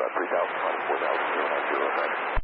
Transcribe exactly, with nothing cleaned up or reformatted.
three thousand minus four thousand, zero nine zero,